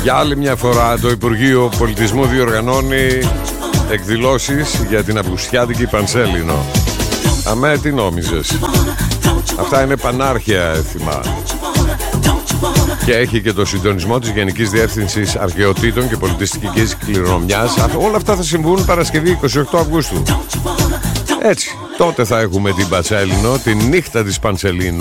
Για άλλη μια φορά το Υπουργείο Πολιτισμού διοργανώνει εκδηλώσεις για την Αυγουστιάτικη Πανσέλινο. Αμέ, τι νόμιζες? Αυτά είναι πανάρχια έθιμα. Και έχει και το συντονισμό της Γενικής Διεύθυνσης Αρχαιοτήτων και Πολιτιστικής Κληρονομιάς. Όλα αυτά θα συμβούν Παρασκευή 28 Αυγούστου. Έτσι, τότε θα έχουμε την Πανσέλινο, τη νύχτα της Πανσελίνου.